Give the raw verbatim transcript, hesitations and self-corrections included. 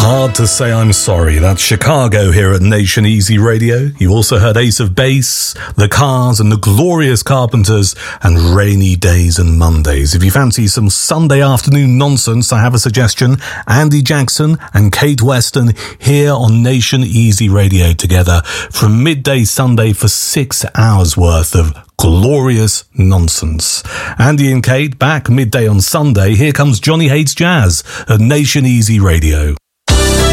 Hard to say I'm sorry. That's Chicago here at Nation Easy Radio. You also heard Ace of Base, The Cars and the Glorious Carpenters, and Rainy Days and Mondays. If you fancy some Sunday afternoon nonsense, I have a suggestion. Andy Jackson and Kate Weston here on Nation Easy Radio together from midday Sunday for six hours worth of glorious nonsense. Andy and Kate back midday on Sunday. Here comes Johnny Hates Jazz at Nation Easy Radio.